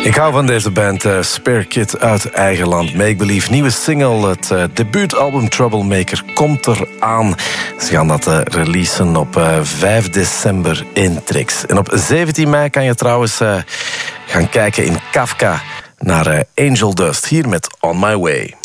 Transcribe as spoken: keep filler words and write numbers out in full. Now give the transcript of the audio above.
Ik hou van deze band, uh, Spare Kid uit eigen land. Make Believe, nieuwe single, het uh, debuutalbum Troublemaker komt eraan. Ze gaan dat uh, releasen op uh, vijf december in Trix. En op zeventien mei kan je trouwens uh, gaan kijken in Kafka naar uh, Angel Dust, hier met On My Way.